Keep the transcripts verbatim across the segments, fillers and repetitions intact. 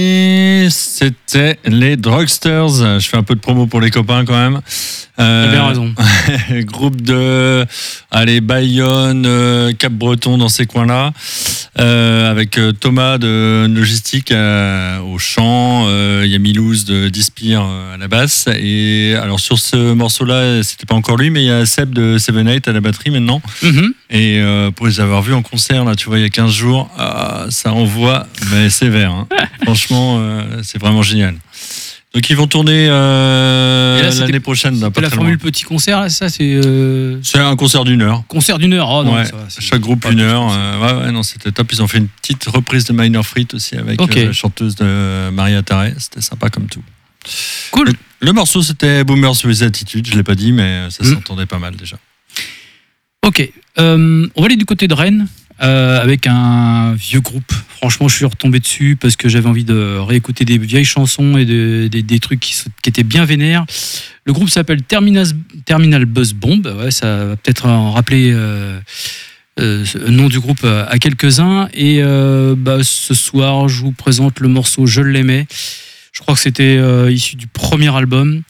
Et c'était les Drugsters. Je fais un peu de promo pour les copains quand même. Euh, T'as bien raison. Groupe de, allez, Bayonne, euh, Cap-Breton dans ces coins-là, euh, avec euh, Thomas de Logistique euh, au chant, il euh, y a Milouz de Dispire euh, à la basse. Et alors sur ce morceau-là, c'était pas encore lui, mais il y a Seb de Seven Eight à la batterie maintenant. Mm-hmm. Et euh, pour les avoir vus en concert, là, tu vois, il y a quinze jours, ah, ça envoie, mais sévère. Hein. Franchement, euh, c'est vraiment génial. Donc ils vont tourner euh, là, l'année prochaine. Là, pas la formule loin. Petit concert, là, ça c'est. Euh... C'est un concert d'une heure. Concert d'une heure, oh non. Ouais, ça va, chaque groupe une heure. Euh, ouais, ouais, non, c'était top. Ils ont fait une petite reprise de Minor Threat aussi avec okay. euh, la chanteuse de Maria Taré. C'était sympa comme tout. Cool. Le, le morceau c'était Boomers with Attitude. Je l'ai pas dit, mais ça mmh. s'entendait pas mal déjà. Ok, euh, on va aller du côté de Rennes. Euh, avec un vieux groupe. Franchement, je suis retombé dessus parce que j'avais envie de réécouter des vieilles chansons et de, des, des trucs qui, qui étaient bien vénères. Le groupe s'appelle Terminal, Terminal Buzz Bomb. Ouais, ça va peut-être en rappeler euh, euh, le nom du groupe à quelques-uns. Et euh, bah, ce soir, je vous présente le morceau Je l'aimais. Je crois que c'était euh, issu du premier album.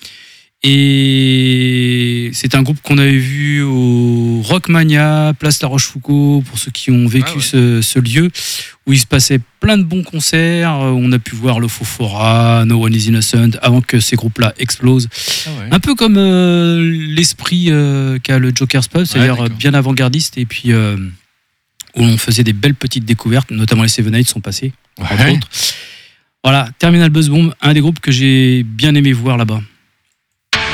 Et c'est un groupe qu'on avait vu au Rockmania, Place La Rochefoucauld, pour ceux qui ont vécu ah ouais. ce, ce lieu, où il se passait plein de bons concerts. On a pu voir le Fofora, No One Is Innocent, avant que ces groupes-là explosent. Ah ouais. Un peu comme euh, l'esprit euh, qu'a le Joker's Pub, c'est-à-dire ouais, bien avant-gardiste, et puis euh, où on faisait des belles petites découvertes, notamment les Seven Eight sont passés, ouais. entre autres. Voilà, Terminal Buzz Bomb, un des groupes que j'ai bien aimé voir là-bas.